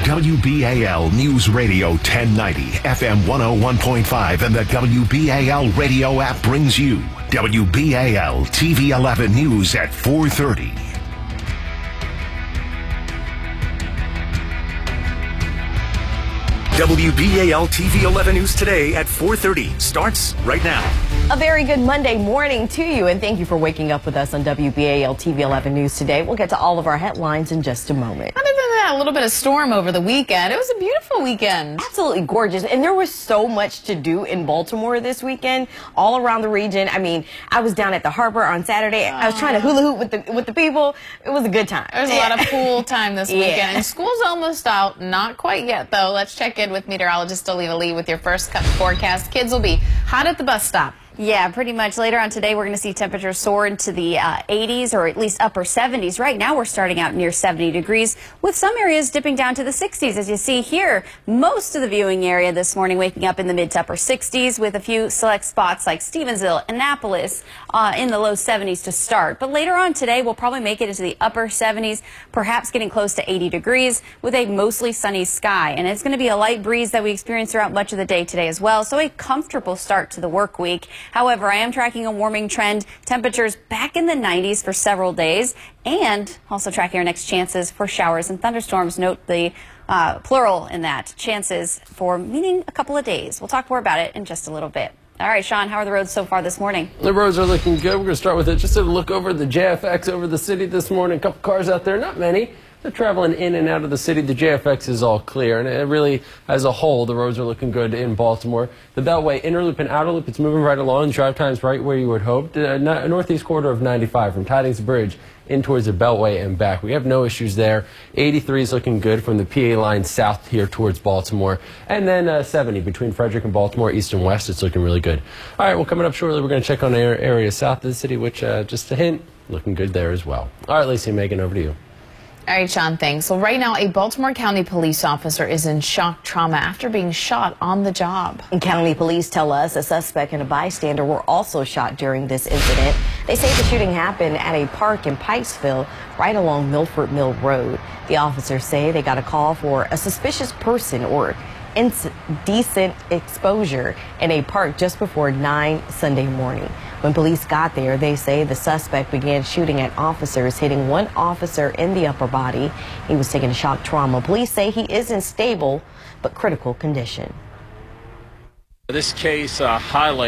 WBAL News Radio 1090, FM 101.5, and the WBAL radio app brings you WBAL TV 11 News at 4:30. WBAL TV 11 News today at 4:30 starts right now. A very good Monday morning to you, and thank you for waking up with us on WBAL TV 11 News today. We'll get to all of our headlines in just a moment. Other than that, a little bit of storm over the weekend. It was a beautiful weekend. Absolutely gorgeous, and there was so much to do in Baltimore this weekend, all around the region. I mean, I was down at the harbor on Saturday. I was trying to hula hoop with the people. It was a good time. There was a lot of pool time this weekend, and school's almost out. Not quite yet, though. Let's check in with meteorologist Alina Lee with your first forecast. Kids will be hot at the bus stop. Yeah, pretty much. Later on today, we're going to see temperatures soar into the 80s or at least upper 70s. Right now, we're starting out near 70 degrees, with some areas dipping down to the 60s. As you see here, most of the viewing area this morning waking up in the mid to upper 60s, with a few select spots like Stevensville, Annapolis in the low 70s to start. But later on today, we'll probably make it into the upper 70s, perhaps getting close to 80 degrees with a mostly sunny sky. And it's going to be a light breeze that we experience throughout much of the day today as well. So a comfortable start to the work week. However, I am tracking a warming trend, temperatures back in the 90s for several days, and also tracking our next chances for showers and thunderstorms. Note the plural in that, chances for meaning a couple of days. We'll talk more about it in just a little bit. All right, Sean, how are the roads so far this morning? The roads are looking good. We're going to start with it. Just a look over the JFX over the city this morning. A couple cars out there, not many. They're traveling in and out of the city. The JFX is all clear, and it really, as a whole, the roads are looking good in Baltimore. The Beltway, inner loop and outer loop, it's moving right along. Drive time's right where you would hope. The northeast corridor of 95 from Tidings Bridge in towards the Beltway and back. We have no issues there. 83 is looking good from the PA line south here towards Baltimore. And then 70 between Frederick and Baltimore, east and west, it's looking really good. All right, well, coming up shortly, we're going to check on areas south of the city, which, just a hint, looking good there as well. All right, Lacey and Megan, over to you. All right, Sean, thanks. Well, right now, a Baltimore County police officer is in shock trauma after being shot on the job. And county police tell us a suspect and a bystander were also shot during this incident. They say the shooting happened at a park in Pikesville, right along Milford Mill Road. The officers say they got a call for a suspicious person or indecent exposure in a park just before 9 Sunday morning. When police got there, they say the suspect began shooting at officers, hitting one officer in the upper body. He was taken to shock trauma. Police say he is in stable but critical condition. This case highlights